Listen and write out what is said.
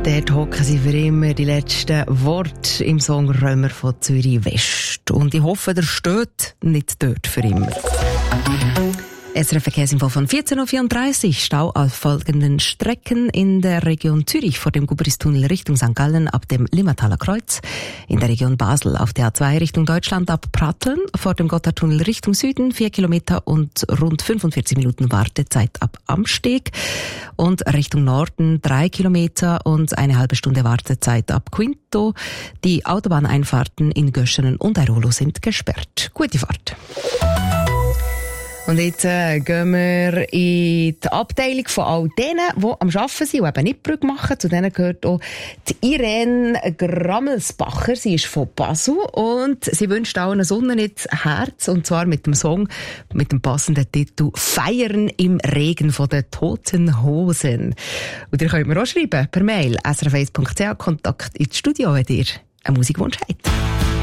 Dort hocken sie für immer die letzten Worte im Song Römer von Zürich West. Und ich hoffe, der steht nicht dort für immer. SRF-Verkehrsinfo von 14.34 Uhr. Stau auf folgenden Strecken in der Region Zürich vor dem Gubristunnel Richtung St. Gallen ab dem Limmertaler Kreuz. In der Region Basel auf der A2 Richtung Deutschland ab Pratteln vor dem Gotthardtunnel Richtung Süden 4 Kilometer und rund 45 Minuten Wartezeit ab Amsteg. Und Richtung Norden 3 Kilometer und eine halbe Stunde Wartezeit ab Quinto. Die Autobahneinfahrten in Göschenen und Airolo sind gesperrt. Gute Fahrt. Und jetzt gehen wir in die Abteilung von all denen, die am Arbeiten sind und eben nicht Brücke machen. Zu denen gehört auch die Irene Grammelsbacher. Sie ist von Basel und sie wünscht allen Sonne ins Herz. Und zwar mit dem Song mit dem passenden Titel «Feiern im Regen» von den Toten Hosen. Und ihr könnt mir auch schreiben per Mail srf1.ch Kontakt ins Studio, wenn ihr einen Musikwunsch habt.